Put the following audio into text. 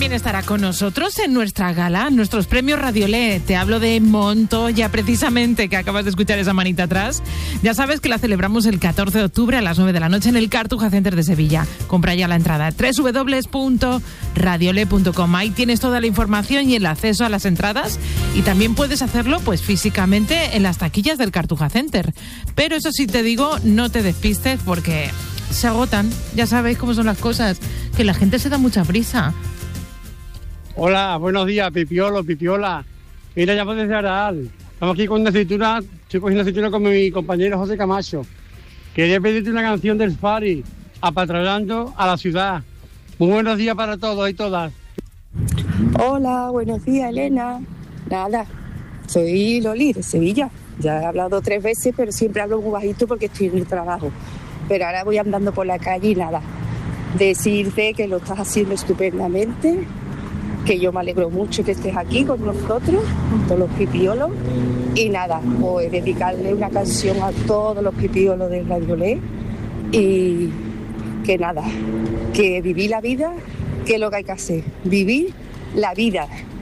también estará con nosotros en nuestra gala, nuestros premios Radiolé. Te hablo de Montoya, precisamente, que acabas de escuchar esa manita atrás. Ya sabes que la celebramos el 14 de octubre a las 9 de la noche en el Cartuja Center de Sevilla. Compra ya la entrada, www.radiolé.com. Ahí tienes toda la información y el acceso a las entradas. Y también puedes hacerlo pues físicamente en las taquillas del Cartuja Center. Pero eso sí te digo, no te despistes porque se agotan. Ya sabéis cómo son las cosas, que la gente se da mucha prisa. Hola, buenos días, Pipiola. Mira, llamo desde Aral. Estamos aquí con una aceituna, estoy cogiendo aceituna con mi compañero José Camacho. Quería pedirte una canción del Fari, Apatronando a la ciudad. Muy buenos días para todos y todas. Hola, buenos días, Elena. Nada, soy Loli de Sevilla. Ya he hablado 3 veces, pero siempre hablo muy bajito porque estoy en el trabajo. Pero ahora voy andando por la calle y nada, decirte que lo estás haciendo estupendamente, que yo me alegro mucho que estés aquí con nosotros, con todos los pipiolos. Y nada, pues dedicarle una canción a todos los pipiolos de Radiolé. Y que nada, que vivir la vida, que es lo que hay que hacer, vivir la vida.